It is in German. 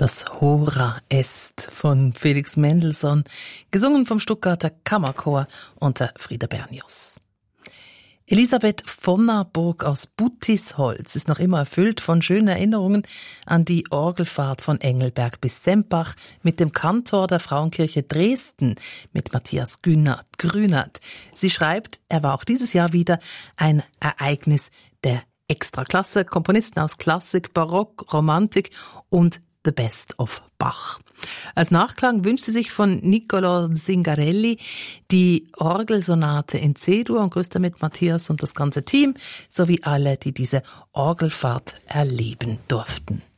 Das Hora Est von Felix Mendelssohn, gesungen vom Stuttgarter Kammerchor unter Frieder Bernius. Elisabeth von Naburg aus Buttisholz ist noch immer erfüllt von schönen Erinnerungen an die Orgelfahrt von Engelberg bis Sempach mit dem Kantor der Frauenkirche Dresden, mit Matthias Grünert. Sie schreibt, er war auch dieses Jahr wieder ein Ereignis der Extraklasse, Komponisten aus Klassik, Barock, Romantik und The Best of Bach. Als Nachklang wünscht sie sich von Niccolò Zingarelli die Orgelsonate in C-Dur und grüßt damit Matthias und das ganze Team sowie alle, die diese Orgelfahrt erleben durften.